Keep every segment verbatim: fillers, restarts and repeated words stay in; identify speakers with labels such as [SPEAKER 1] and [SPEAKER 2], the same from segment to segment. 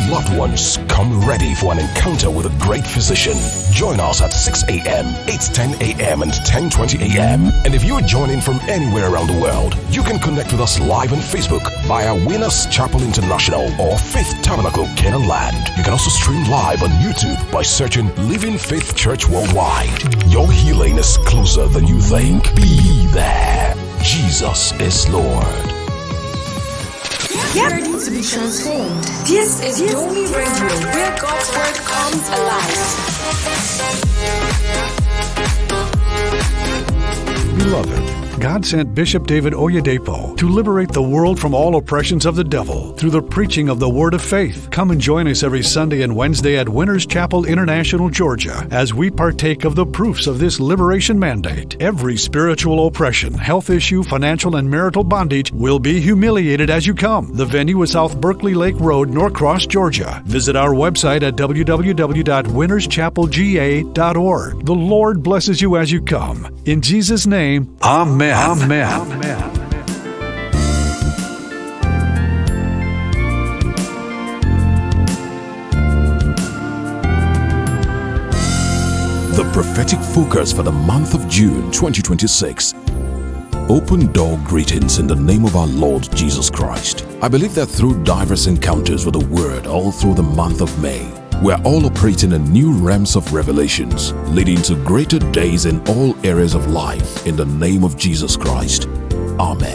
[SPEAKER 1] loved ones, come ready for an encounter with a great physician. Join us at six a.m., eight ten a.m. and ten twenty a.m. And if you're joining from anywhere around the world, you can connect with us live on Facebook via Winners Chapel International or Faith Tabernacle Canaan Land. You can also stream live on YouTube by searching Living Faith Church Worldwide. Your healing is closer than you think. Be there. Jesus is Lord.
[SPEAKER 2] Get ready to be transformed. This is Domi Radio, where God's word comes alive.
[SPEAKER 3] Beloved, God sent Bishop David Oyedepo to liberate the world from all oppressions of the devil through the preaching of the Word of Faith. Come and join us every Sunday and Wednesday at Winners Chapel International, Georgia, as we partake of the proofs of this liberation mandate. Every spiritual oppression, health issue, financial and marital bondage will be humiliated as you come. The venue is South Berkeley Lake Road, Norcross, Georgia. Visit our website at w w w dot winners chapel g a dot org. The Lord blesses you as you come. In Jesus' name, Amen. Amen. Amen.
[SPEAKER 1] The prophetic focus for the month of June twenty twenty-six. Open door greetings in the name of our Lord Jesus Christ. I believe that through diverse encounters with the Word all through the month of May, we are all operating in new realms of revelations, leading to greater days in all areas of life in the name of Jesus Christ. Amen.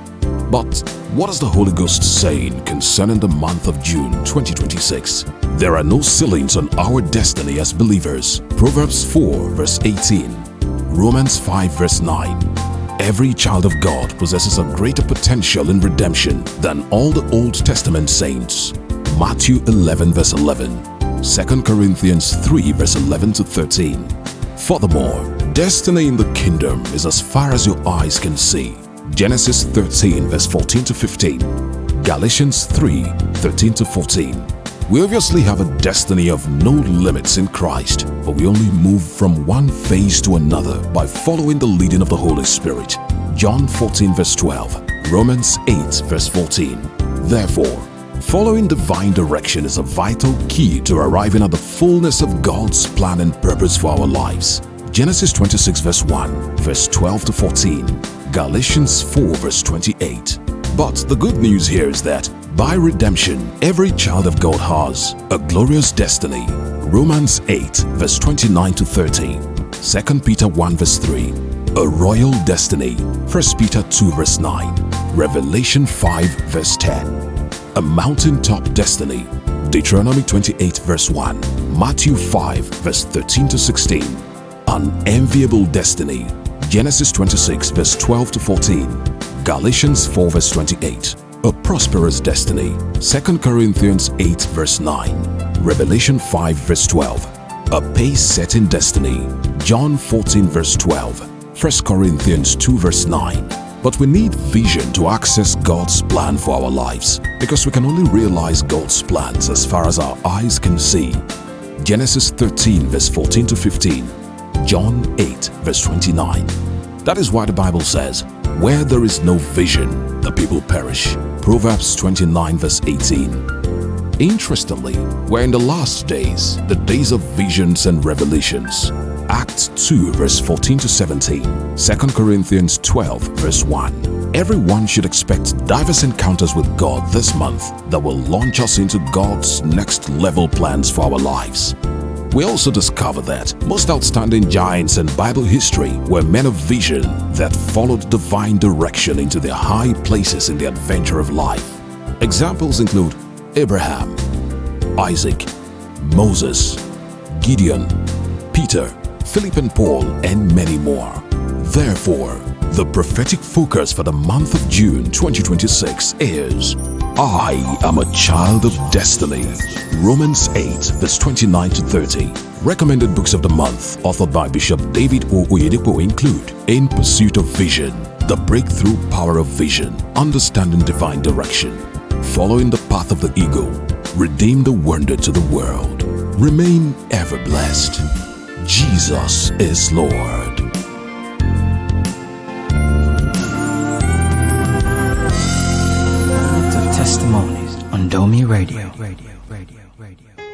[SPEAKER 1] But what is the Holy Ghost saying concerning the month of June twenty twenty-six? There are no ceilings on our destiny as believers. Proverbs four verse eighteen, Romans five verse nine. Every child of God possesses a greater potential in redemption than all the Old Testament saints. Matthew eleven verse eleven. Second Corinthians three verse eleven to thirteen. Furthermore, destiny in the kingdom is as far as your eyes can see. Genesis thirteen verse fourteen to fifteen. Galatians three thirteen to fourteen. We obviously have a destiny of no limits in Christ, but we only move from one phase to another by following the leading of the Holy Spirit. John fourteen verse twelve. Romans eight verse fourteen. Therefore, following divine direction is a vital key to arriving at the fullness of God's plan and purpose for our lives. Genesis twenty-six verse one, verse twelve to fourteen. Galatians four verse twenty-eight. But the good news here is that by redemption, every child of God has a glorious destiny. Romans eight verse twenty-nine to thirty. Second Peter one verse three. A royal destiny. First Peter two verse nine. Revelation five verse ten. A mountaintop destiny. Deuteronomy twenty-eight verse one. Matthew five verse thirteen to sixteen. An enviable destiny. Genesis twenty-six verse twelve to fourteen. Galatians four verse twenty-eight. A prosperous destiny. Second Corinthians eight verse nine. Revelation five verse twelve. A pace-setting destiny. John fourteen verse twelve. First Corinthians two verse nine. But we need vision to access God's plan for our lives, because we can only realize God's plans as far as our eyes can see. Genesis thirteen verse fourteen to fifteen. John eight verse twenty-nine. That is why the Bible says, where there is no vision, the people perish. Proverbs twenty-nine verse eighteen. Interestingly, we're in the last days, the days of visions and revelations. Acts two verse fourteen to seventeen. Second Corinthians twelve verse one. Everyone should expect diverse encounters with God this month that will launch us into God's next level plans for our lives. We also discover that most outstanding giants in Bible history were men of vision that followed divine direction into their high places in the adventure of life. Examples include Abraham, Isaac, Moses, Gideon, Peter, Philip and Paul, and many more. Therefore, the prophetic focus for the month of June twenty twenty-six is I am a child of destiny. Romans eight verse twenty-nine to thirty. Recommended books of the month authored by Bishop David O. Oyedepo include In Pursuit of Vision, The Breakthrough Power of Vision, Understanding Divine Direction, Following the Path of the Eagle, Redeem the Wonder to the World. Remain ever blessed. Jesus is Lord.
[SPEAKER 4] Testimonies on Domi Radio. Radio. Radio.